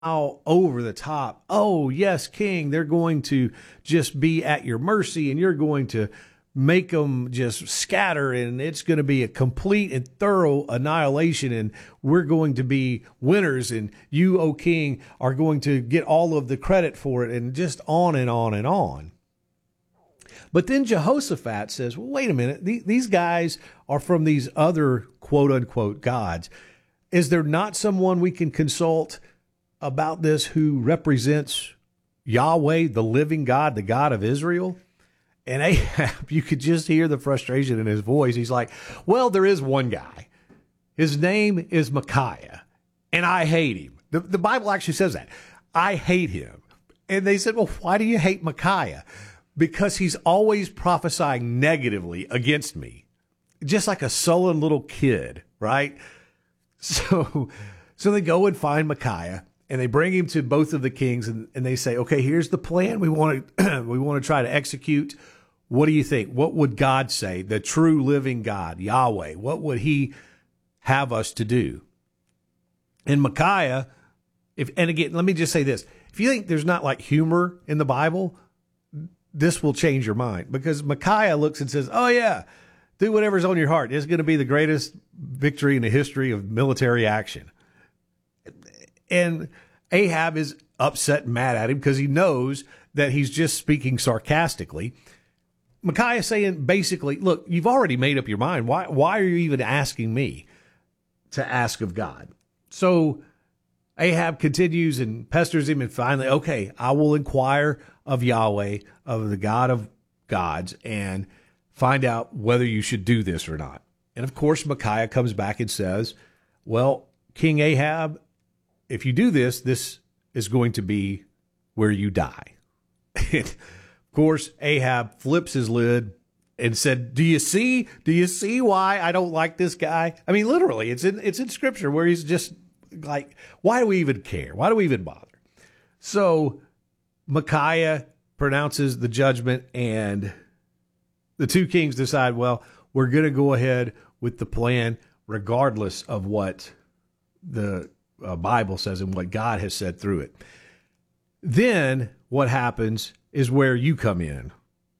over the top. Oh, yes, king, they're going to just be at your mercy and you're going to make them just scatter and it's going to be a complete and thorough annihilation and we're going to be winners and you, O king, are going to get all of the credit for it, and just on and on and on. But then Jehoshaphat says, well, wait a minute, these guys are from these other quote unquote gods. Is there not someone we can consult about this who represents Yahweh, the living God, the God of Israel? And Ahab, you could just hear the frustration in his voice. He's like, well, there is one guy. His name is Micaiah, and I hate him. The Bible actually says that. I hate him. And they said, well, why do you hate Micaiah? Because he's always prophesying negatively against me, just like a sullen little kid, right? So they go and find Micaiah. And they bring him to both of the kings, and they say, okay, here's the plan we want to try to execute. What do you think? What would God say? The true living God, Yahweh, what would he have us to do? And Micaiah, and again, let me just say this. If you think there's not like humor in the Bible, this will change your mind, because Micaiah looks and says, oh yeah, do whatever's on your heart. It's going to be the greatest victory in the history of military action. And Ahab is upset and mad at him because he knows that he's just speaking sarcastically. Micaiah saying basically, look, you've already made up your mind. Why are you even asking me to ask of God? So Ahab continues and pesters him, and finally, okay, I will inquire of Yahweh, of the God of gods, and find out whether you should do this or not. And of course, Micaiah comes back and says, well, King Ahab, if you do this, this is going to be where you die. And of course, Ahab flips his lid and said, do you see why I don't like this guy? I mean, literally, it's in scripture where he's just like, why do we even care? Why do we even bother? So Micaiah pronounces the judgment, and the two kings decide, well, we're going to go ahead with the plan regardless of what the Bible says and what God has said through it. Then what happens is where you come in.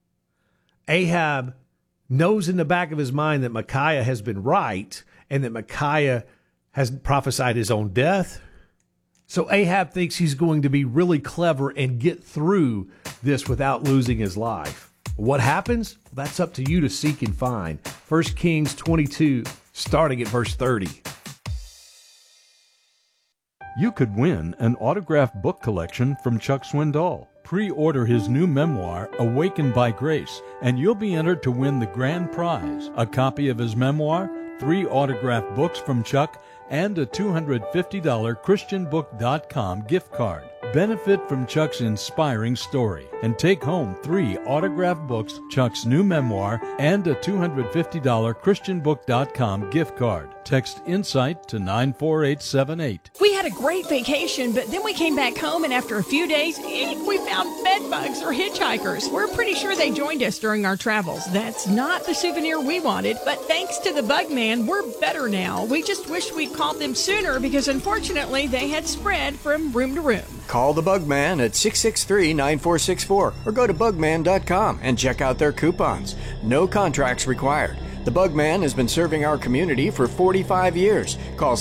Ahab knows in the back of his mind that Micaiah has been right and that Micaiah has prophesied his own death. So Ahab thinks he's going to be really clever and get through this without losing his life. What happens? That's up to you to seek and find. 1 Kings 22, starting at verse 30. You could win an autographed book collection from Chuck Swindoll. Pre-order his new memoir, Awakened by Grace, and you'll be entered to win the grand prize, a copy of his memoir, 3 autographed books from Chuck, and a $250 ChristianBook.com gift card. Benefit from Chuck's inspiring story and take home 3 autographed books, Chuck's new memoir, and a $250 ChristianBook.com gift card. Text INSIGHT to 94878. We had a great vacation, but then we came back home, and after a few days, we found bed bugs or hitchhikers. We're pretty sure they joined us during our travels. That's not the souvenir we wanted, but thanks to the Bug Man, we're better now. We just wish we'd called them sooner because unfortunately they had spread from room to room. Call the Bug Man at 663-9464 or go to bugman.com and check out their coupons. No contracts required. The Bug Man has been serving our community for 45 years. Call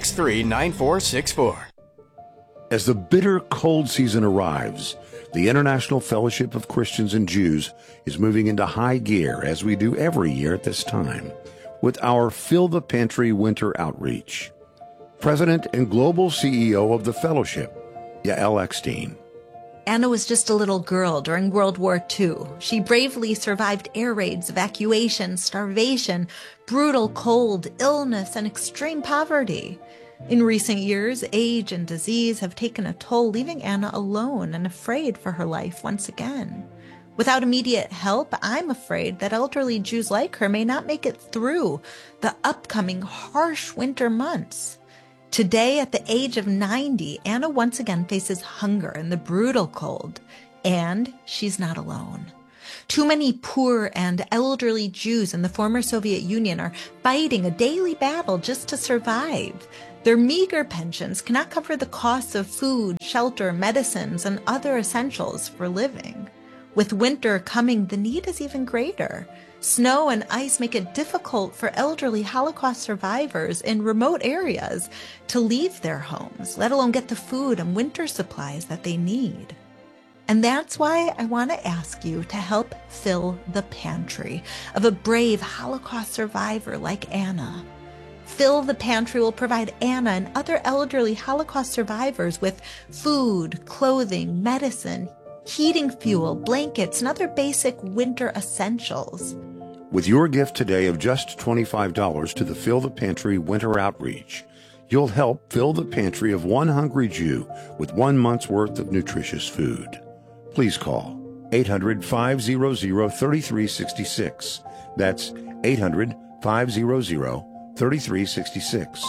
663-9464. As the bitter cold season arrives, the International Fellowship of Christians and Jews is moving into high gear, as we do every year at this time, with our Fill the Pantry Winter Outreach. President and Global CEO of the Fellowship, Yael Eckstein. Anna was just a little girl during World War II. She bravely survived air raids, evacuation, starvation, brutal cold, illness, and extreme poverty. In recent years, age and disease have taken a toll, leaving Anna alone and afraid for her life once again. Without immediate help, I'm afraid that elderly Jews like her may not make it through the upcoming harsh winter months. Today, at the age of 90, Anna once again faces hunger and the brutal cold, and she's not alone. Too many poor and elderly Jews in the former Soviet Union are fighting a daily battle just to survive. Their meager pensions cannot cover the costs of food, shelter, medicines, and other essentials for living. With winter coming, the need is even greater. Snow and ice make it difficult for elderly Holocaust survivors in remote areas to leave their homes, let alone get the food and winter supplies that they need. And that's why I want to ask you to help fill the pantry of a brave Holocaust survivor like Anna. Fill the Pantry will provide Anna and other elderly Holocaust survivors with food, clothing, medicine, heating fuel, blankets, and other basic winter essentials. With your gift today of just $25 to the Fill the Pantry Winter Outreach, you'll help fill the pantry of one hungry Jew with 1 month's worth of nutritious food. Please call 800-500-3366. That's 800-500-3366.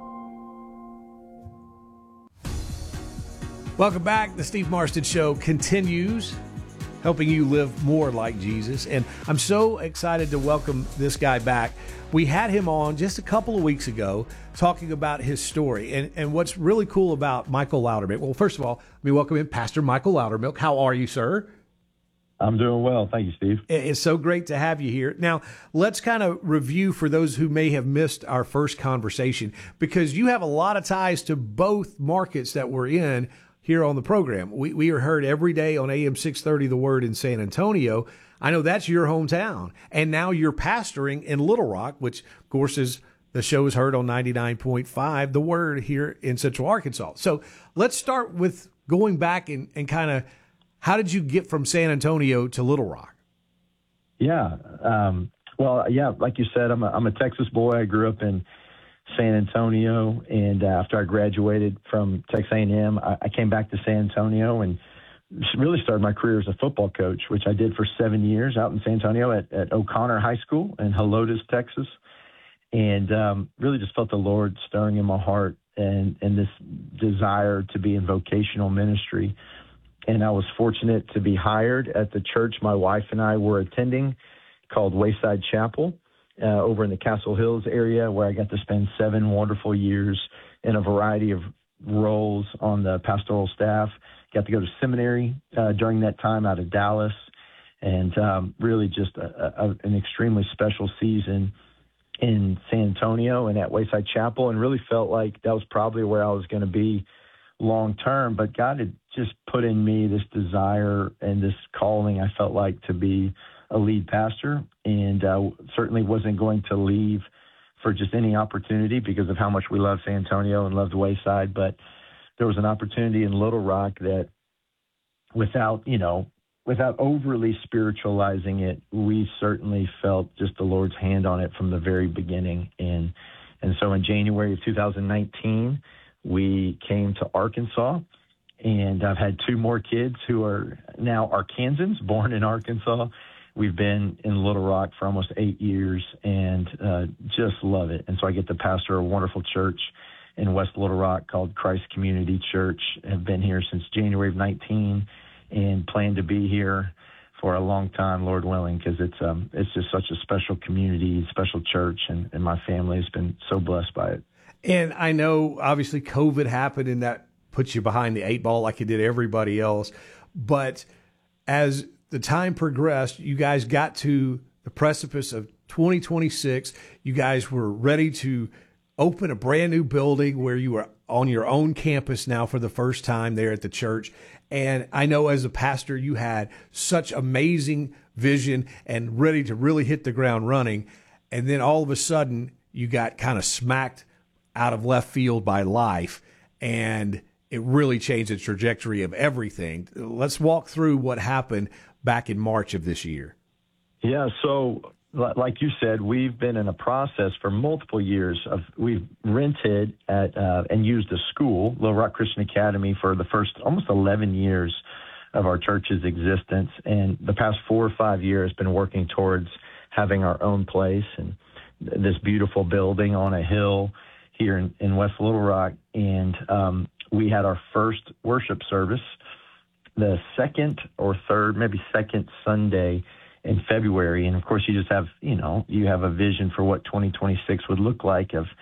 Welcome back. The Steve Marston Show continues, helping you live more like Jesus. And I'm so excited to welcome this guy back. We had him on just a couple of weeks ago talking about his story. And what's really cool about Michael Loudermilk, well, first of all, let me welcome in Pastor Michael Loudermilk. How are you, sir? I'm doing well. Thank you, Steve. It's so great to have you here. Now, let's kind of review for those who may have missed our first conversation, because you have a lot of ties to both markets that we're in here on the program. We are heard every day on AM 630, The Word in San Antonio. I know that's your hometown. And now you're pastoring in Little Rock, which, of course, is the show is heard on 99.5, The Word here in Central Arkansas. So let's start with going back and kind of, how did you get from San Antonio to Little Rock? Yeah. Like you said, I'm a Texas boy. I grew up in San Antonio, and after I graduated from Texas A&M, I came back to San Antonio and really started my career as a football coach, which I did for 7 years out in San Antonio at O'Connor High School in Helotes, Texas, and really just felt the Lord stirring in my heart and this desire to be in vocational ministry. And I was fortunate to be hired at the church my wife and I were attending, called Wayside Chapel, over in the Castle Hills area, where I got to spend 7 wonderful years in a variety of roles on the pastoral staff. Got to go to seminary during that time out of Dallas, and really just an extremely special season in San Antonio and at Wayside Chapel, and really felt like that was probably where I was going to be long term. But God had just put in me this desire and this calling, I felt like, to be a lead pastor, and certainly wasn't going to leave for just any opportunity because of how much we love San Antonio and love the Wayside. But there was an opportunity in Little Rock that, without overly spiritualizing it, we certainly felt just the Lord's hand on it from the very beginning. And so in January of 2019, we came to Arkansas, and I've had 2 more kids who are now Arkansans, born in Arkansas. We've been in Little Rock for almost 8 years and just love it. And so I get to pastor a wonderful church in West Little Rock called Christ Community Church. Have been here since January of 19 and plan to be here for a long time, Lord willing, because it's just such a special community, special church, and my family has been so blessed by it. And I know, obviously, COVID happened, and that puts you behind the 8 ball like it did everybody else. But as the time progressed, you guys got to the precipice of 2026. You guys were ready to open a brand new building where you were on your own campus now for the first time there at the church. And I know as a pastor, you had such amazing vision and ready to really hit the ground running. And then all of a sudden, you got kind of smacked out of left field by life, and it really changed the trajectory of everything. Let's walk through what happened back in March of this year. Yeah, so like you said, we've been in a process for multiple years of we've rented at and used a school, Little Rock Christian Academy, for the first almost 11 years of our church's existence, and the past 4 or 5 years been working towards having our own place and this beautiful building on a hill here in West Little Rock. And we had our first worship service the second or third, maybe second Sunday in February. And of course, you just have, you have a vision for what 2026 would look like of,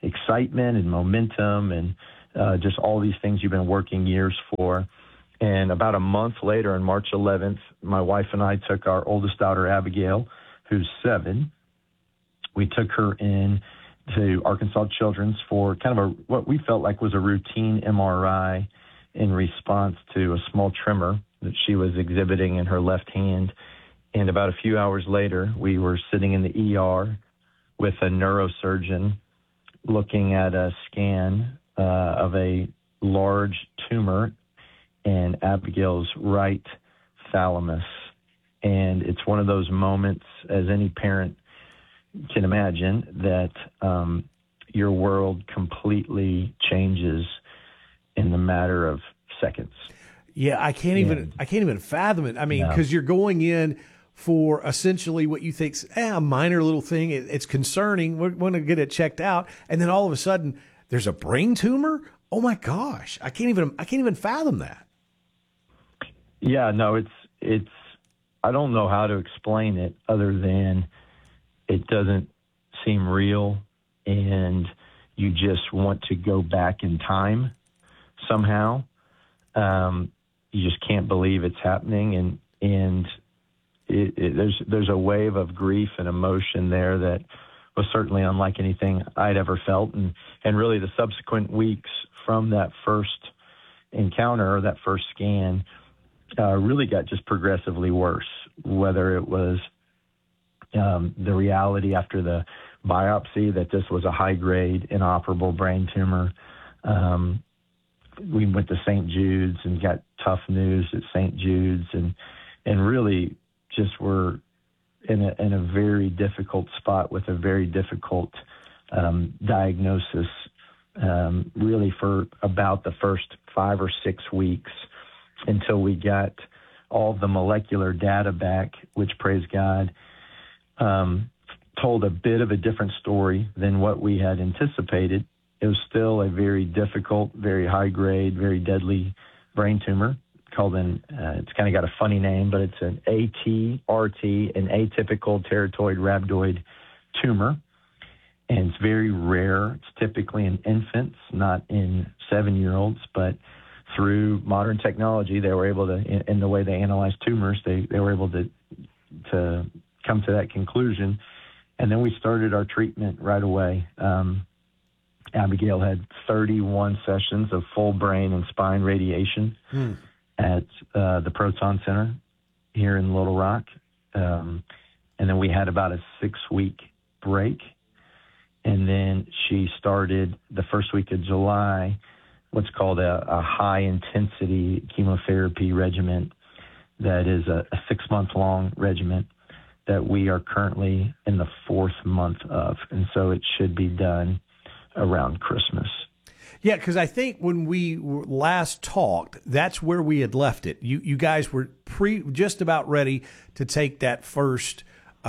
excitement and momentum and just all these things you've been working years for. And about a month later, on March 11th, my wife and I took our oldest daughter, Abigail, who's 7. We took her in to Arkansas Children's for kind of what we felt like was a routine MRI in response to a small tremor that she was exhibiting in her left hand. And about a few hours later, we were sitting in the ER with a neurosurgeon looking at a scan of a large tumor in Abigail's right thalamus. And it's one of those moments, as any parent can imagine, that your world completely changes in the matter of seconds. Yeah, I can't even fathom it. I mean, because you're going in for essentially what you think's a minor little thing. It's concerning. We're going to get it checked out, and then all of a sudden, there's a brain tumor. Oh my gosh, I can't even fathom that. Yeah, no, it's. I don't know how to explain it other than it doesn't seem real, and you just want to go back in time somehow. You just can't believe it's happening, and there's a wave of grief and emotion there that was certainly unlike anything I'd ever felt, and really the subsequent weeks from that first encounter or that first scan really got just progressively worse. Whether it was the reality after the biopsy that this was a high-grade inoperable brain tumor. We went to St. Jude's and got tough news at St. Jude's, and really just were in a very difficult spot with a very difficult diagnosis, really for about the first 5 or 6 weeks until we got all the molecular data back, which, praise God, told a bit of a different story than what we had anticipated. It was still a very difficult, very high-grade, very deadly brain tumor called it's kind of got a funny name, but it's an ATRT, an atypical teratoid rhabdoid tumor. And it's very rare. It's typically in infants, not in 7-year-olds, but through modern technology, they were able to, in the way they analyze tumors, they were able to come to that conclusion. And then we started our treatment right away. Abigail had 31 sessions of full brain and spine radiation at the Proton Center here in Little Rock. And then we had about a 6-week break. And then she started the first week of July what's called a high-intensity chemotherapy regimen that is a 6-month-long regimen that we are currently in the 4th month of. And so it should be done around Christmas. Yeah, because I think when we last talked, that's where we had left it. You guys were just about ready to take that first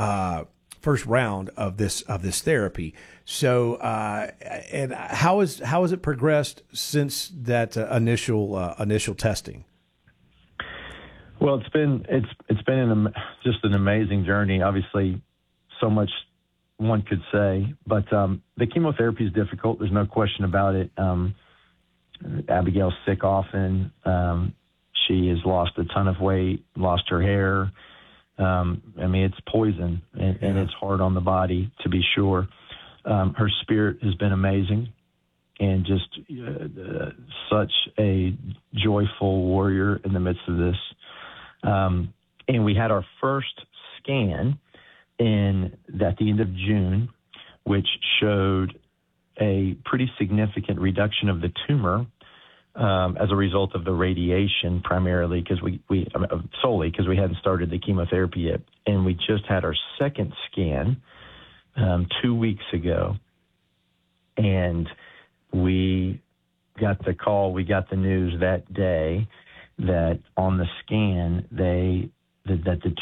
round of this therapy. So, and how has it progressed since that initial testing? Well, it's been just an amazing journey. Obviously, so much one could say, but the chemotherapy is difficult. There's no question about it. Abigail's sick often. She has lost a ton of weight, lost her hair. I mean, it's poison, and it's hard on the body, to be sure. Her spirit has been amazing, and just such a joyful warrior in the midst of this. And we had our first scan at the end of June, which showed a pretty significant reduction of the tumor as a result of the radiation, primarily solely because we hadn't started the chemotherapy yet. And we just had our second scan 2 weeks ago, and we got the call. We got the news that day that on the scan that the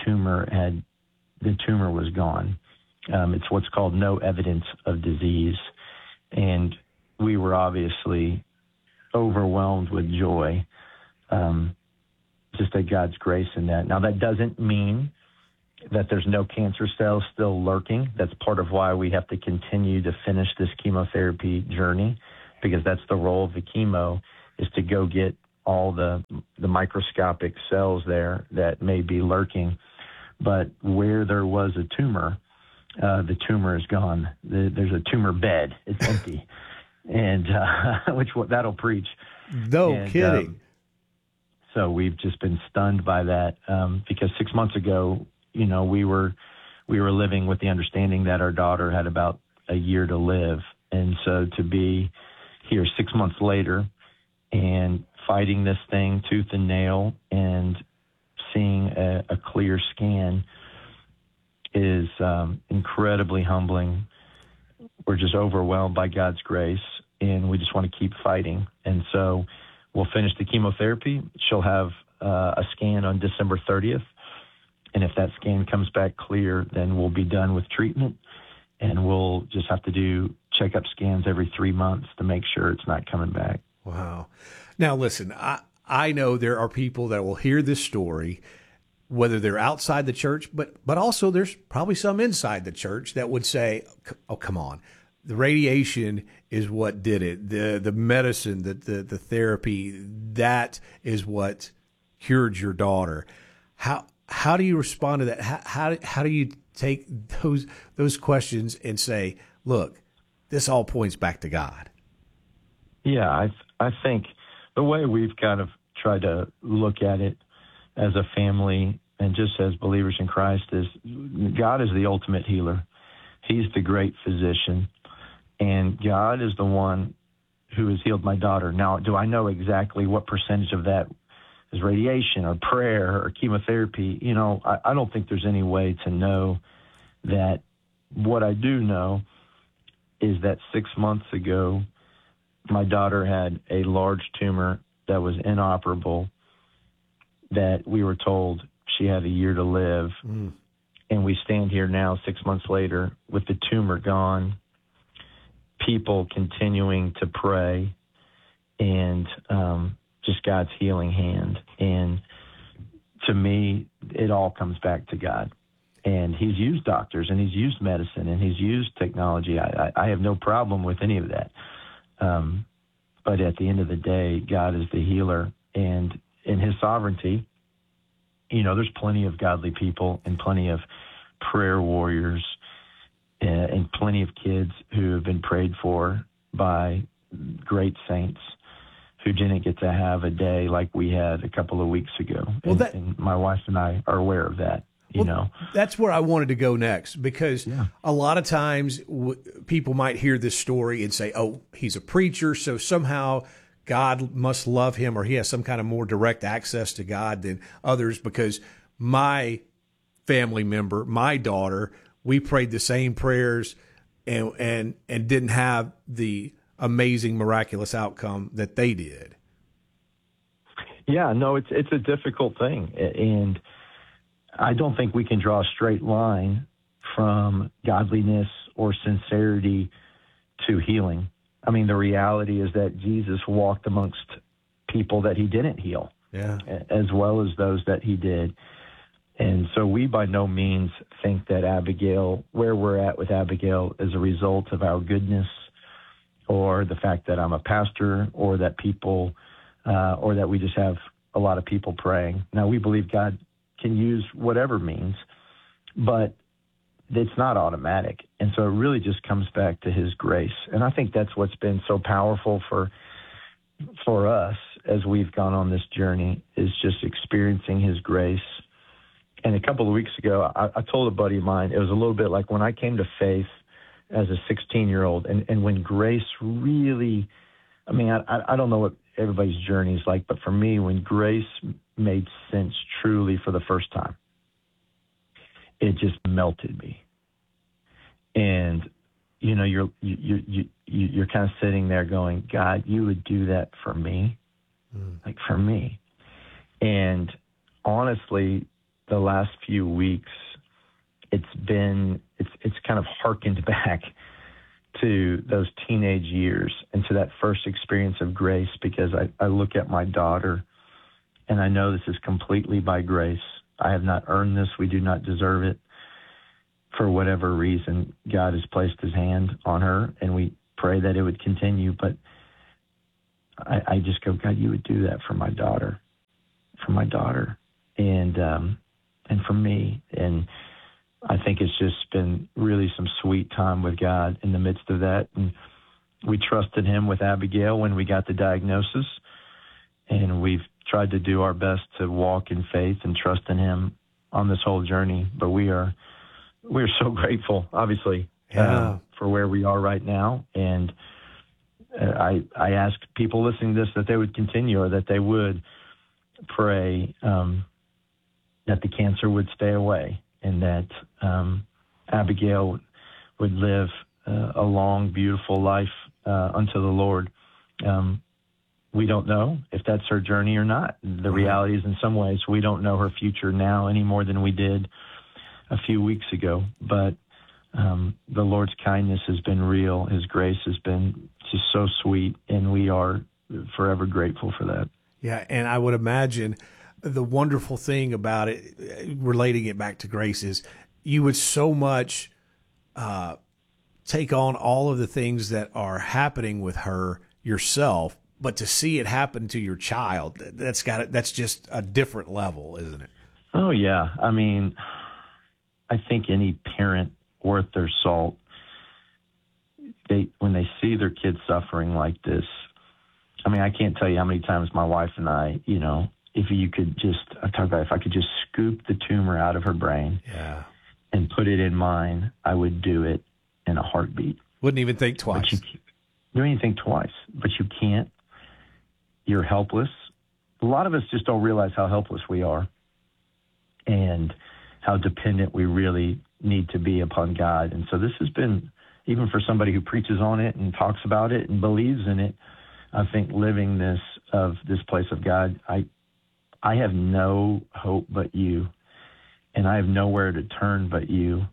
tumor was gone. It's what's called no evidence of disease, and we were obviously overwhelmed with joy, just at God's grace in that. Now, that doesn't mean that there's no cancer cells still lurking. That's part of why we have to continue to finish this chemotherapy journey, because that's the role of the chemo, is to go get all the microscopic cells there that may be lurking. But where there was a tumor, the tumor is gone. There's a tumor bed. It's empty. And that'll preach. No kidding. So we've just been stunned by that, because 6 months ago, we were living with the understanding that our daughter had about a year to live. And so to be here 6 months later and fighting this thing tooth and nail and seeing a clear scan is incredibly humbling. We're just overwhelmed by God's grace, and we just want to keep fighting. And so we'll finish the chemotherapy. She'll have a scan on December 30th. And if that scan comes back clear, then we'll be done with treatment, and we'll just have to do checkup scans every 3 months to make sure it's not coming back. Wow. Now, listen, I know there are people that will hear this story, whether they're outside the church, but also there's probably some inside the church that would say, oh, come on. The radiation is what did it. The medicine, the therapy, that is what cured your daughter. How do you respond to that? How do you take those questions and say, look, this all points back to God? Yeah, I think the way we've kind of tried to look at it as a family and just as believers in Christ is God is the ultimate healer. He's the great physician, and God is the one who has healed my daughter. Now, do I know exactly what percentage of that is radiation or prayer or chemotherapy? I don't think there's any way to know that. What I do know is that 6 months ago, my daughter had a large tumor that was inoperable, that we were told she had a year to live. And we stand here now 6 months later with the tumor gone, people continuing to pray, and just God's healing hand. And to me, it all comes back to God. And he's used doctors, and he's used medicine, and he's used technology. I have no problem with any of that. But at the end of the day, God is the healer. And in his sovereignty, there's plenty of godly people and plenty of prayer warriors and plenty of kids who have been prayed for by great saints who didn't get to have a day like we had a couple of weeks ago. And my wife and I are aware of that. That's where I wanted to go next, because a lot of times people might hear this story and say, oh, he's a preacher, so somehow God must love him, or he has some kind of more direct access to God than others, because my family member, my daughter, we prayed the same prayers and didn't have the amazing, miraculous outcome that they did. Yeah, no, it's a difficult thing. And I don't think we can draw a straight line from godliness or sincerity to healing. I mean, the reality is that Jesus walked amongst people that he didn't heal, as well as those that he did. And so we by no means think that Abigail, where we're at with Abigail, is a result of our goodness or the fact that I'm a pastor or that people, or that we just have a lot of people praying. Now, we believe God can use whatever means, but it's not automatic. And so it really just comes back to his grace. And I think that's what's been so powerful for us as we've gone on this journey, is just experiencing his grace. And a couple of weeks ago, I told a buddy of mine, it was a little bit like when I came to faith as a 16-year-old, and when grace really, I mean, I don't know what everybody's journey is like, but for me, when grace made sense truly for the first time, it just melted me. And you're kind of sitting there going, God, you would do that for me, like for me. And honestly, the last few weeks, it's kind of harkened back to those teenage years and to that first experience of grace, because I look at my daughter and I know this is completely by grace. I have not earned this. We do not deserve it. For whatever reason, God has placed his hand on her, and we pray that it would continue. But I just go, God, you would do that for my daughter, and for me. And I think it's just been really some sweet time with God in the midst of that. And we trusted him with Abigail when we got the diagnosis, and we've tried to do our best to walk in faith and trust in him on this whole journey. But we're so grateful, obviously, for where we are right now. And I ask people listening to this that they would continue, or that they would pray that the cancer would stay away, and that Abigail would live a long, beautiful life unto the Lord. We don't know if that's her journey or not. The reality is, in some ways, we don't know her future now any more than we did a few weeks ago. But the Lord's kindness has been real. His grace has been just so sweet, and we are forever grateful for that. Yeah, and I would imagine the wonderful thing about it, relating it back to grace, is you would so much take on all of the things that are happening with her yourself, but to see it happen to your child, that's just a different level, isn't it? Oh, yeah. I mean, I think any parent worth their salt, when they see their kids suffering like this, I mean, I can't tell you how many times my wife and I, if I could just scoop the tumor out of her brain and put it in mine, I would do it in a heartbeat. Wouldn't even think twice. Don't even think twice, but you can't. You're helpless. A lot of us just don't realize how helpless we are and how dependent we really need to be upon God. And so this has been, even for somebody who preaches on it and talks about it and believes in it, I think living this place of God, I have no hope but you, and I have nowhere to turn but you.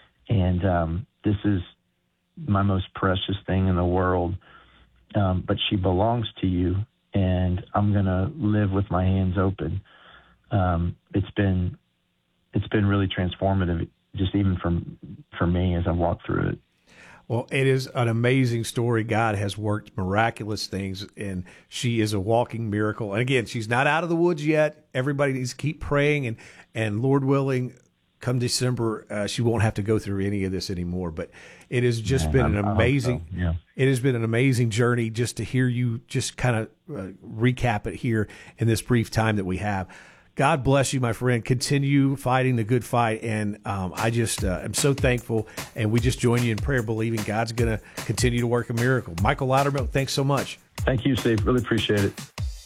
And this is my most precious thing in the world, but she belongs to you, and I'm going to live with my hands open. It's been really transformative, just even for me as I walk through it. Well, it is an amazing story. God has worked miraculous things, and she is a walking miracle. And again, she's not out of the woods yet. Everybody needs to keep praying, and Lord willing, come December, she won't have to go through any of this anymore. But it has just been an amazing, it has been an amazing journey just to hear you just kind of recap it here in this brief time that we have. God bless you, my friend. Continue fighting the good fight. And I just am so thankful. And we just join you in prayer, believing God's going to continue to work a miracle. Michael Loudermilk, thanks so much. Thank you, Steve. Really appreciate it.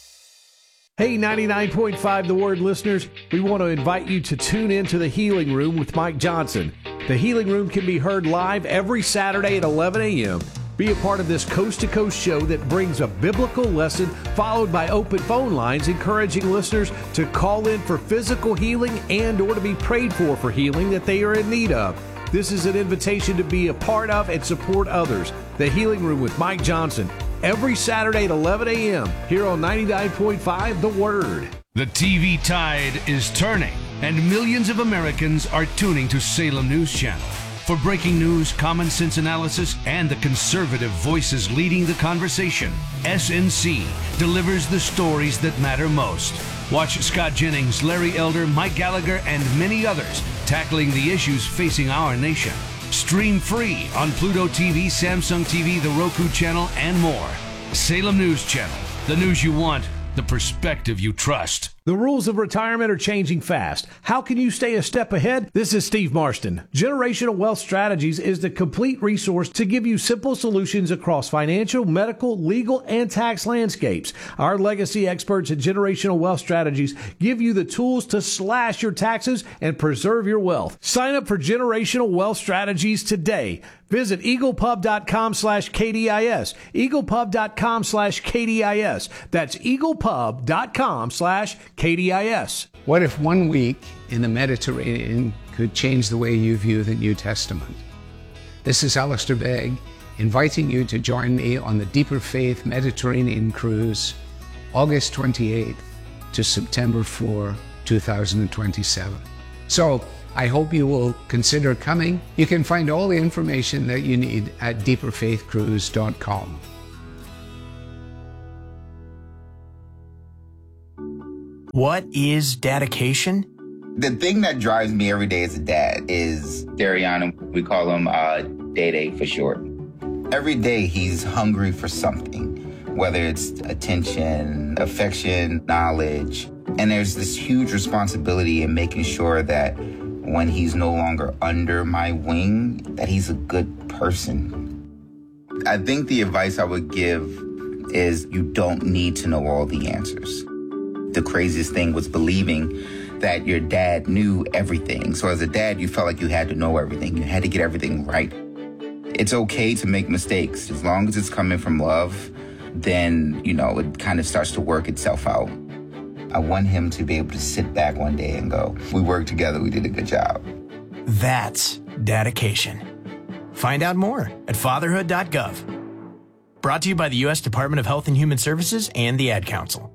Hey, 99.5 The Word listeners, we want to invite you to tune in to The Healing Room with Mike Johnson. The Healing Room can be heard live every Saturday at 11 a.m. Be a part of this coast-to-coast show that brings a biblical lesson followed by open phone lines, encouraging listeners to call in for physical healing and or to be prayed for healing that they are in need of. This is an invitation to be a part of and support others. The Healing Room with Mike Johnson, every Saturday at 11 a.m. here on 99.5 The Word. The TV tide is turning, and millions of Americans are tuning to Salem News Channel. For breaking news, common sense analysis, and the conservative voices leading the conversation, SNC delivers the stories that matter most. Watch Scott Jennings, Larry Elder, Mike Gallagher, and many others tackling the issues facing our nation. Stream free on Pluto TV, Samsung TV, the Roku channel, and more. Salem News Channel. The news you want, the perspective you trust. The rules of retirement are changing fast. How can you stay a step ahead? This is Steve Marston. Generational Wealth Strategies is the complete resource to give you simple solutions across financial, medical, legal, and tax landscapes. Our legacy experts at Generational Wealth Strategies give you the tools to slash your taxes and preserve your wealth. Sign up for Generational Wealth Strategies today. Visit eaglepub.com/KDIS. eaglepub.com/KDIS. That's eaglepub.com/KDIS. What if 1 week in the Mediterranean could change the way you view the New Testament? This is Alistair Begg, inviting you to join me on the Deeper Faith Mediterranean Cruise, August 28th to September 4, 2027. So I hope you will consider coming. You can find all the information that you need at deeperfaithcruise.com. What is dedication? The thing that drives me every day as a dad is Darian. We call him Day for short. Every day he's hungry for something, whether it's attention, affection, knowledge. And there's this huge responsibility in making sure that when he's no longer under my wing, that he's a good person. I think the advice I would give is you don't need to know all the answers. The craziest thing was believing that your dad knew everything. So as a dad, you felt like you had to know everything. You had to get everything right. It's okay to make mistakes. As long as it's coming from love, then, it kind of starts to work itself out. I want him to be able to sit back one day and go, we worked together, we did a good job. That's dedication. Find out more at fatherhood.gov. Brought to you by the U.S. Department of Health and Human Services and the Ad Council.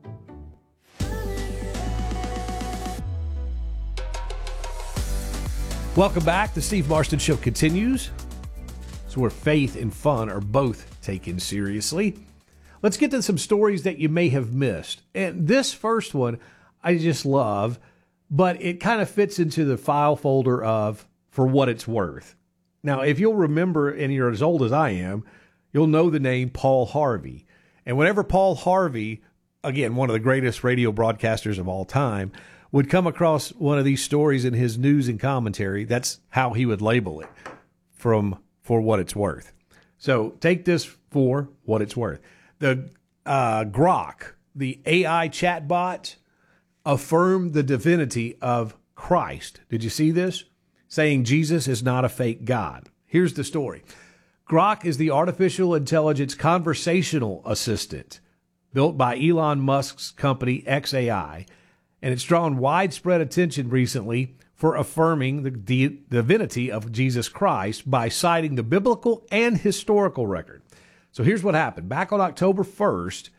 Welcome back. The Steve Marston Show continues. It's where faith and fun are both taken seriously. Let's get to some stories that you may have missed. And this first one I just love, but it kind of fits into the file folder of For What It's Worth. Now, if you'll remember, and you're as old as I am, you'll know the name Paul Harvey. And whenever Paul Harvey, again, one of the greatest radio broadcasters of all time, would come across one of these stories in his news and commentary, that's how he would label it, For What It's Worth. So take this for what it's worth. The Grok, the AI chatbot, affirmed the divinity of Christ. Did you see this? Saying Jesus is not a fake God. Here's the story. Grok is the artificial intelligence conversational assistant built by Elon Musk's company xAI, and it's drawn widespread attention recently for affirming the divinity of Jesus Christ by citing the biblical and historical record. So here's what happened. Back on October 1st,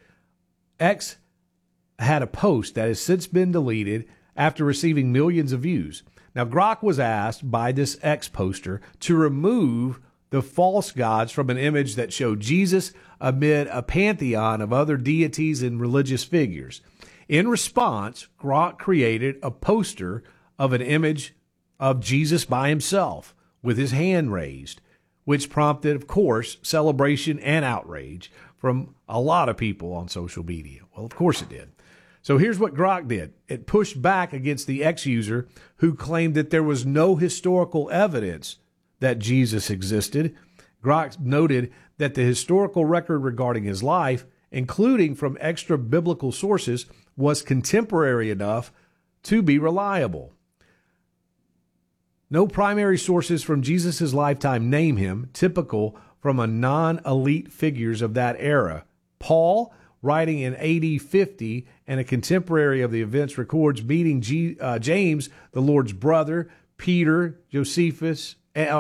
X had a post that has since been deleted after receiving millions of views. Now, Grok was asked by this X poster to remove the false gods from an image that showed Jesus amid a pantheon of other deities and religious figures. In response, Grok created a poster of an image of Jesus by himself with his hand raised, which prompted, of course, celebration and outrage from a lot of people on social media. Well, of course it did. So here's what Grok did. It pushed back against the X user who claimed that there was no historical evidence that Jesus existed. Grok noted that the historical record regarding his life, including from extra biblical sources, was contemporary enough to be reliable. No primary sources from Jesus' lifetime name him, typical from a non-elite figures of that era. Paul, writing in AD 50 and a contemporary of the events, records meeting James, the Lord's brother, Josephus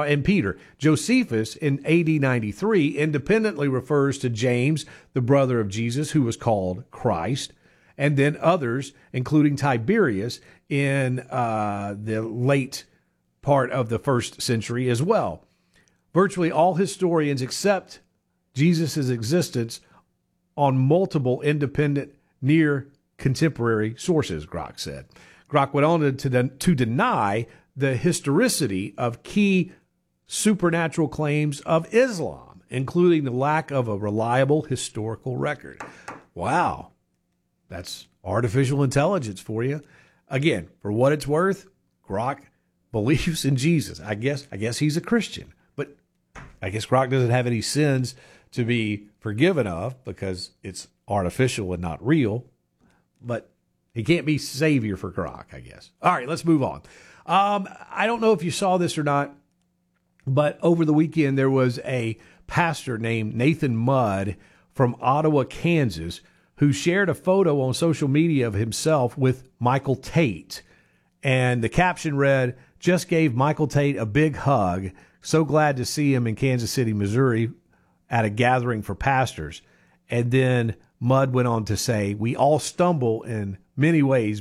in AD 93 independently refers to James, the brother of Jesus, who was called Christ, and then others, including Tiberius, in the late part of the first century as well. Virtually all historians accept Jesus' existence on multiple independent, near contemporary sources, Grok said. Grok went on to deny the historicity of key supernatural claims of Islam, including the lack of a reliable historical record. Wow. That's artificial intelligence for you. Again, for what it's worth, Grok believes in Jesus. I guess he's a Christian, but I guess Grok doesn't have any sins to be forgiven of because it's artificial and not real, but he can't be savior for Grok, I guess. All right, let's move on. I don't know if you saw this or not, but over the weekend there was a pastor named Nathan Mudd from Ottawa, Kansas, who shared a photo on social media of himself with Michael Tate. And the caption read, "Just gave Michael Tate a big hug. So glad to see him in Kansas City, Missouri at a gathering for pastors." And then Mudd went on to say, "We all stumble in many ways, but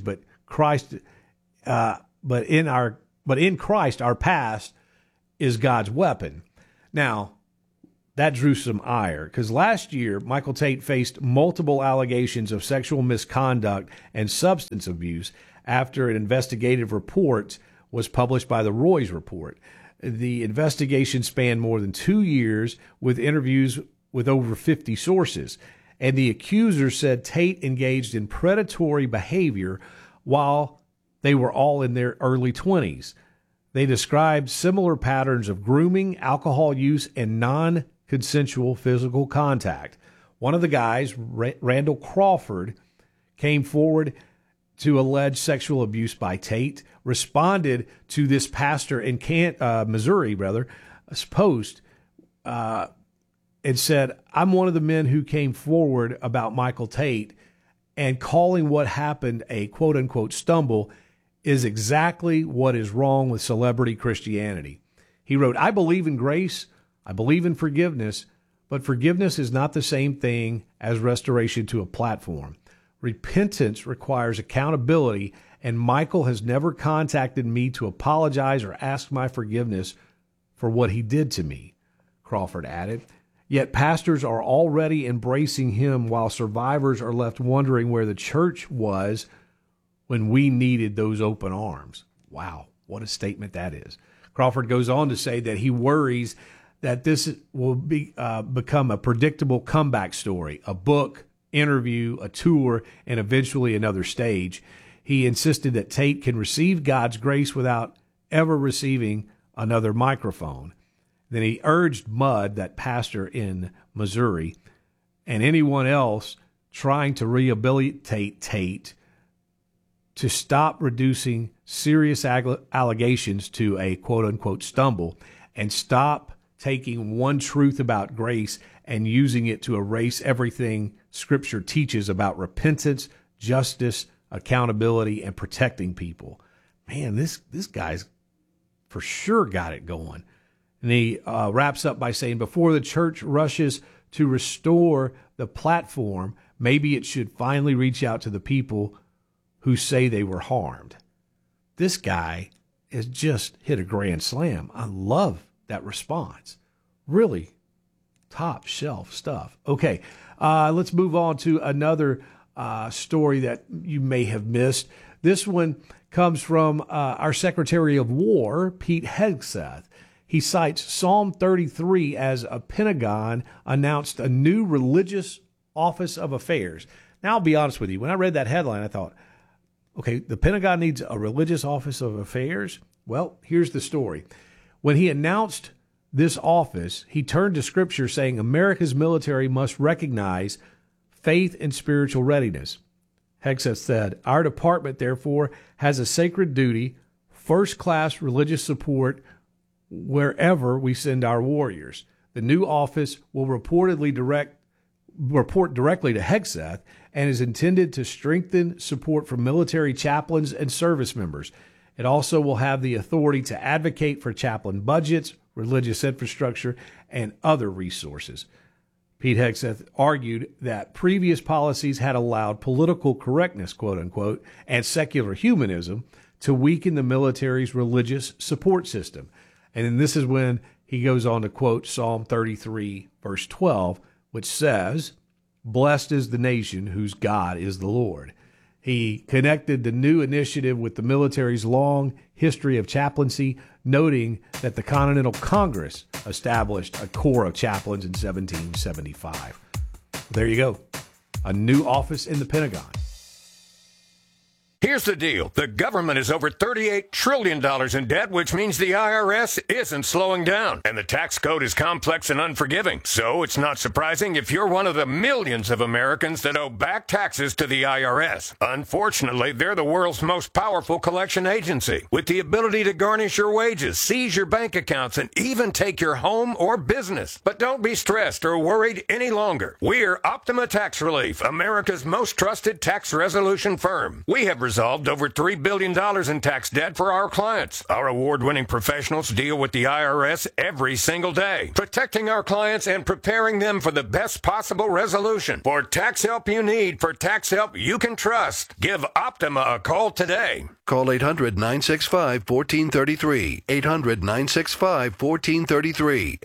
Christ, but in Christ, our past is God's weapon. Now, that drew some ire because last year, Michael Tate faced multiple allegations of sexual misconduct and substance abuse after an investigative report was published by the Roys Report. The investigation spanned more than 2 years with interviews with over 50 sources. And the accuser said Tate engaged in predatory behavior while they were all in their early 20s. They described similar patterns of grooming, alcohol use, and non-consensual physical contact. One of the guys, Randall Crawford, came forward to allege sexual abuse by Tate, responded to this pastor in Missouri, post, and said, I'm one of the men who came forward about Michael Tate, and calling what happened a quote-unquote stumble is exactly what is wrong with celebrity Christianity. He wrote, I believe in grace, I believe in forgiveness, but forgiveness is not the same thing as restoration to a platform. Repentance requires accountability, and Michael has never contacted me to apologize or ask my forgiveness for what he did to me, Crawford added. Yet pastors are already embracing him while survivors are left wondering where the church was when we needed those open arms. Wow, what a statement that is. Crawford goes on to say that he worries that this will become a predictable comeback story, a book, interview, a tour, and eventually another stage. He insisted that Tate can receive God's grace without ever receiving another microphone. Then he urged Mudd, that pastor in Missouri, and anyone else trying to rehabilitate Tate to stop reducing serious allegations to a quote-unquote stumble and stop taking one truth about grace and using it to erase everything Scripture teaches about repentance, justice, accountability, and protecting people. Man, this guy's for sure got it going. And he wraps up by saying, before the church rushes to restore the platform, maybe it should finally reach out to the people who say they were harmed. This guy has just hit a grand slam. I love that response. Really top shelf stuff. Okay, let's move on to another story that you may have missed. This one comes from our Secretary of War, Pete Hegseth. He cites Psalm 33 as a Pentagon announced a new religious office of affairs. Now, I'll be honest with you. When I read that headline, I thought, okay, the Pentagon needs a religious office of affairs? Well, here's the story. When he announced this office, he turned to Scripture saying America's military must recognize faith and spiritual readiness. Hegseth said, our department, therefore, has a sacred duty, first-class religious support wherever we send our warriors. The new office will report directly to Hegseth and is intended to strengthen support for military chaplains and service members. It also will have the authority to advocate for chaplain budgets, religious infrastructure, and other resources. Pete Hegseth argued that previous policies had allowed political correctness, quote unquote, and secular humanism to weaken the military's religious support system. And then this is when he goes on to quote Psalm 33, verse 12, which says, blessed is the nation whose God is the Lord. He connected the new initiative with the military's long history of chaplaincy, noting that the Continental Congress established a corps of chaplains in 1775. There you go. A new office in the Pentagon. Here's the deal. The government is over $38 trillion in debt, which means the IRS isn't slowing down. And the tax code is complex and unforgiving. So it's not surprising if you're one of the millions of Americans that owe back taxes to the IRS. Unfortunately, they're the world's most powerful collection agency, with the ability to garnish your wages, seize your bank accounts, and even take your home or business. But don't be stressed or worried any longer. We're Optima Tax Relief, America's most trusted tax resolution firm. We have resolved resolved over $3 billion in tax debt for our clients. Our award-winning professionals deal with the IRS every single day, protecting our clients and preparing them for the best possible resolution. For tax help you need, for tax help you can trust, give Optima a call today. Call 800-965-1433. 800-965-1433.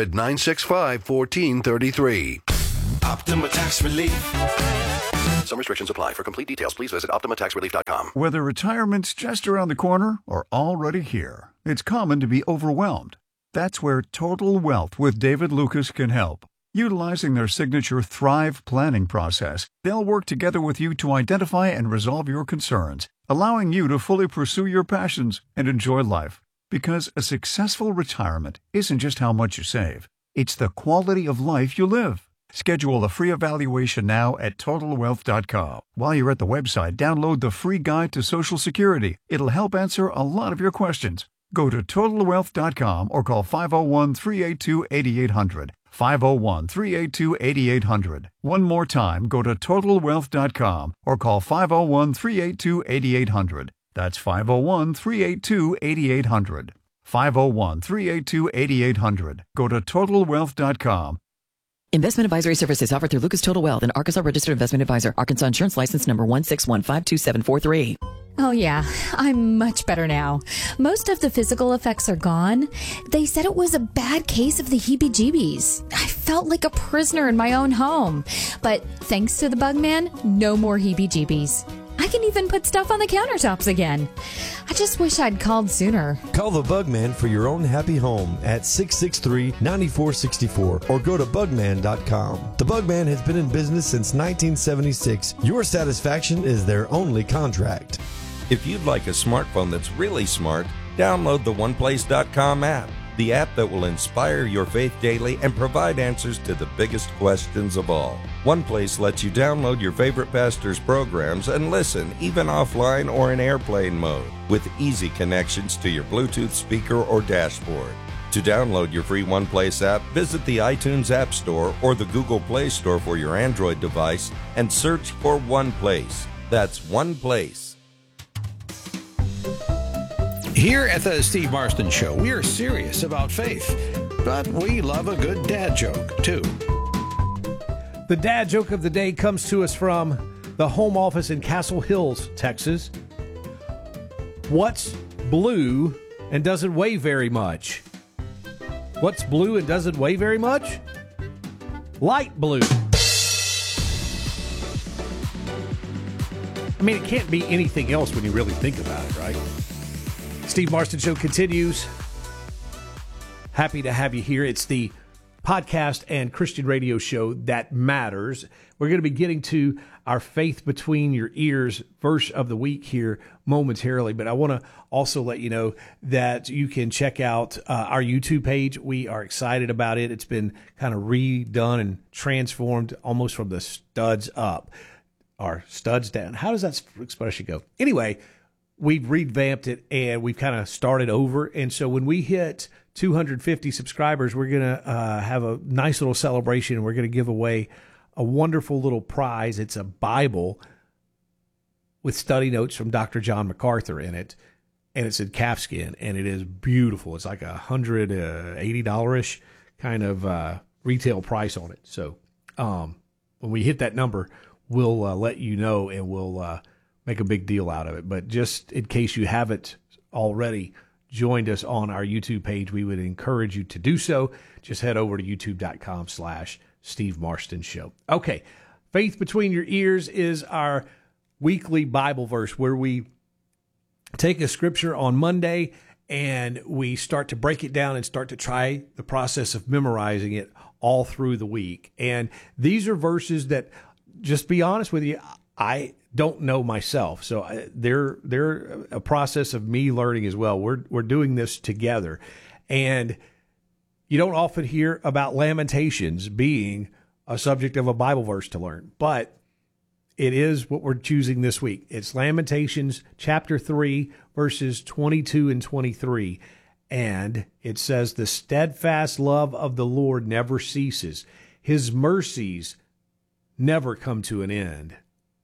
800-965-1433. Optima Tax Relief. Some restrictions apply. For complete details, please visit OptimaTaxRelief.com. Whether retirement's just around the corner or already here, it's common to be overwhelmed. That's where Total Wealth with David Lucas can help. Utilizing their signature Thrive planning process, they'll work together with you to identify and resolve your concerns, allowing you to fully pursue your passions and enjoy life. Because a successful retirement isn't just how much you save, it's the quality of life you live. Schedule a free evaluation now at TotalWealth.com. While you're at the website, download the free guide to Social Security. It'll help answer a lot of your questions. Go to TotalWealth.com or call 501-382-8800. 501-382-8800. One more time, go to TotalWealth.com or call 501-382-8800. That's 501-382-8800. 501-382-8800. Go to TotalWealth.com. Investment advisory services offered through Lucas Total Wealth, an Arkansas registered investment advisor. Arkansas Insurance License Number 161527743. Oh yeah, I'm much better now. Most of the physical effects are gone. They said it was a bad case of the heebie-jeebies. I felt like a prisoner in my own home. But thanks to the Bugman, no more heebie-jeebies. I can even put stuff on the countertops again. I just wish I'd called sooner. Call the Bugman for your own happy home at 663-9464 or go to Bugman.com. The Bugman has been in business since 1976. Your satisfaction is their only contract. If you'd like a smartphone that's really smart, download the OnePlace.com app, the app that will inspire your faith daily and provide answers to the biggest questions of all. OnePlace lets you download your favorite pastor's programs and listen, even offline or in airplane mode, with easy connections to your Bluetooth speaker or dashboard. To download your free OnePlace app, visit the iTunes App Store or the Google Play Store for your Android device and search for OnePlace. That's OnePlace. Here at the Steve Marston Show, we are serious about faith, but we love a good dad joke, too. The dad joke of the day comes to us from the home office in Castle Hills, Texas. What's blue and doesn't weigh very much? What's blue and doesn't weigh very much? Light blue. I mean, it can't be anything else when you really think about it, right? Steve Marston Show continues. Happy to have you here. It's the podcast and Christian radio show that matters. We're going to be getting to our Faith Between Your Ears verse of the week here momentarily, but I want to also let you know that you can check out our YouTube page. We are excited about it. It's been kind of redone and transformed almost from the studs up, or studs down. How does that expression go? Anyway, we've revamped it and we've kind of started over. And so when we hit 250 subscribers, we're going to have a nice little celebration, and we're going to give away a wonderful little prize. It's a Bible with study notes from Dr. John MacArthur in it, and it's in calfskin, and it is beautiful. It's like $180-ish kind of retail price on it. So when we hit that number, we'll let you know, and we'll make a big deal out of it. But just in case you haven't already joined us on our YouTube page, we would encourage you to do so. Just head over to youtube.com/Steve Marston Show. Okay, Faith Between Your Ears is our weekly Bible verse where we take a scripture on Monday and we start to break it down and start to try the process of memorizing it all through the week. And these are verses that, just be honest with you, I don't know myself. So they're a process of me learning as well. We're doing this together. And you don't often hear about Lamentations being a subject of a Bible verse to learn, but it is what we're choosing this week. It's Lamentations chapter 3, verses 22 and 23. And it says, "The steadfast love of the Lord never ceases. His mercies never come to an end.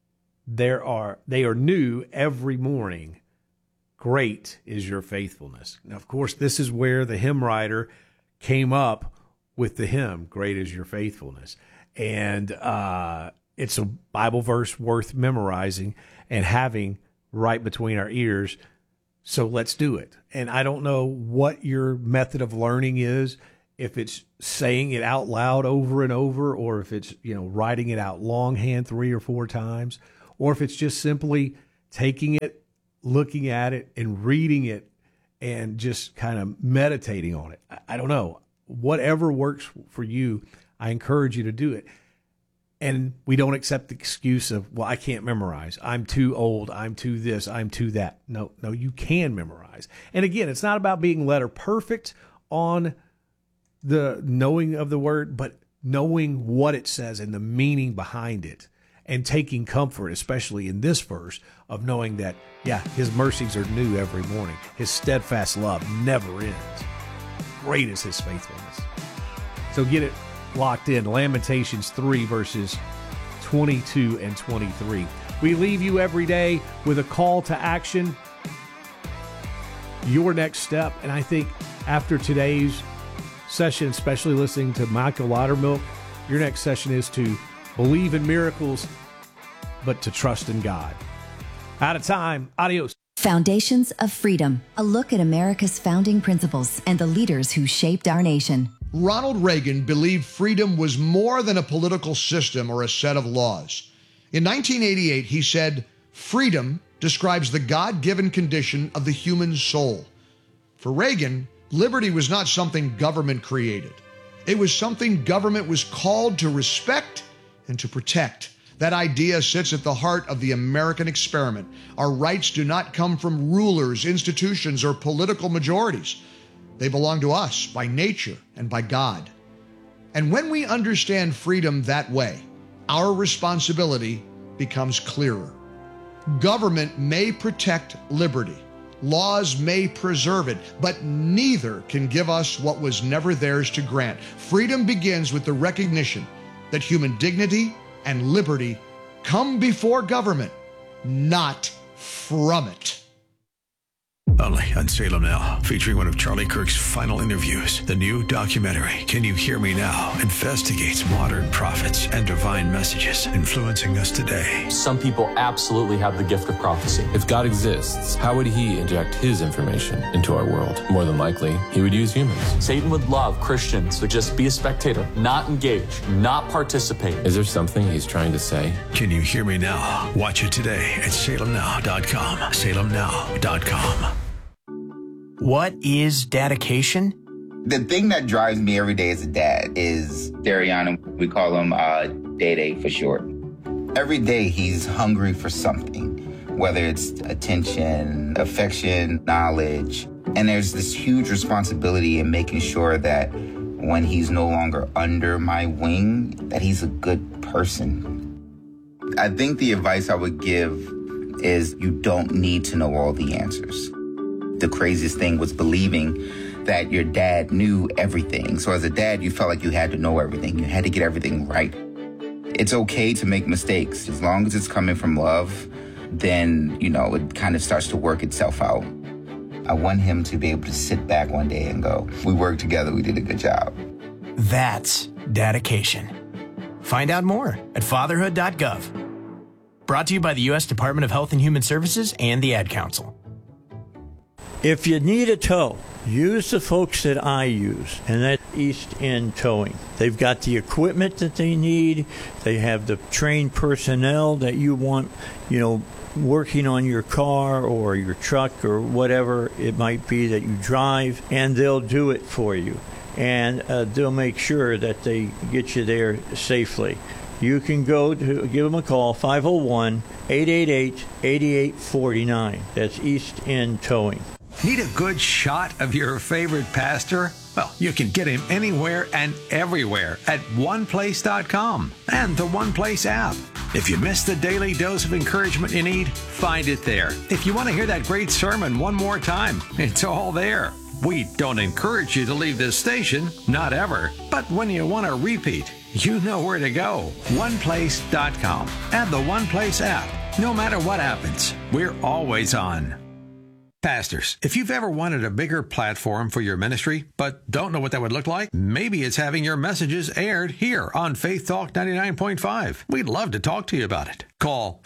they are new every morning. Great is your faithfulness. Now, of course, this is where the hymn writer came up with the hymn, Great is your faithfulness. And it's a Bible verse worth memorizing and having right between our ears. So let's do it. And I don't know what your method of learning is, if it's saying it out loud over and over, or if it's, writing it out longhand 3 or 4 times, or if it's just simply taking it, looking at it and reading it and just kind of meditating on it. I don't know. Whatever works for you, I encourage you to do it. And we don't accept the excuse of, well, I can't memorize. I'm too old. I'm too this. I'm too that. No, you can memorize. And again, it's not about being letter perfect on the knowing of the word, but knowing what it says and the meaning behind it, and taking comfort, especially in this verse, of knowing that, his mercies are new every morning. His steadfast love never ends. Great is his faithfulness. So get it locked in. Lamentations 3 verses 22 and 23. We leave you every day with a call to action. Your next step, and I think after today's session, especially listening to Michael Laudermilk, your next session is to believe in miracles, but to trust in God. Out of time. Adios. Foundations of Freedom, a look at America's founding principles and the leaders who shaped our nation. Ronald Reagan believed freedom was more than a political system or a set of laws. In 1988, he said, "Freedom describes the God-given condition of the human soul." For Reagan, liberty was not something government created. It was something government was called to respect and to protect. That idea sits at the heart of the American experiment. Our rights do not come from rulers, institutions, or political majorities. They belong to us by nature and by God. And when we understand freedom that way, our responsibility becomes clearer. Government may protect liberty. Laws may preserve it, but neither can give us what was never theirs to grant. Freedom begins with the recognition that human dignity and liberty come before government, not from it. Only on Salem Now, featuring one of Charlie Kirk's final interviews. The new documentary, Can You Hear Me Now?, investigates modern prophets and divine messages influencing us today. Some people absolutely have the gift of prophecy. If God exists, how would he inject his information into our world? More than likely, he would use humans. Satan would love Christians to just be a spectator, not engage, not participate. Is there something he's trying to say? Can You Hear Me Now? Watch it today at salemnow.com. salemnow.com. What is dedication? The thing that drives me every day as a dad is Dariana. We call him Day for short. Every day he's hungry for something, whether it's attention, affection, knowledge. And there's this huge responsibility in making sure that when he's no longer under my wing, that he's a good person. I think the advice I would give is you don't need to know all the answers. The craziest thing was believing that your dad knew everything. So as a dad, you felt like you had to know everything. You had to get everything right. It's okay to make mistakes. As long as it's coming from love, then, it kind of starts to work itself out. I want him to be able to sit back one day and go, we worked together, we did a good job. That's dedication. Find out more at fatherhood.gov. Brought to you by the U.S. Department of Health and Human Services and the Ad Council. If you need a tow, use the folks that I use, and that's East End Towing. They've got the equipment that they need. They have the trained personnel that you want, working on your car or your truck or whatever it might be that you drive, and they'll do it for you. And they'll make sure that they get you there safely. You can give them a call, 501-888-8849. That's East End Towing. Need a good shot of your favorite pastor? Well, you can get him anywhere and everywhere at oneplace.com and the One Place app. If you missed the daily dose of encouragement you need, find it there. If you want to hear that great sermon one more time, it's all there. We don't encourage you to leave this station, not ever. But when you want to repeat, you know where to go. oneplace.com and the One Place app. No matter what happens, we're always on. Pastors, if you've ever wanted a bigger platform for your ministry, but don't know what that would look like, maybe it's having your messages aired here on Faith Talk 99.5. We'd love to talk to you about it. Call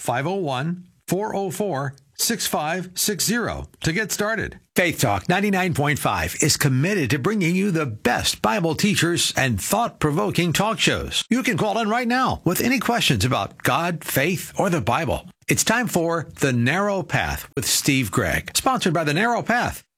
501-404-6560 to get started. Faith Talk 99.5 is committed to bringing you the best Bible teachers and thought-provoking talk shows. You can call in right now with any questions about God, faith, or the Bible. It's time for The Narrow Path with Steve Gregg, sponsored by The Narrow Path.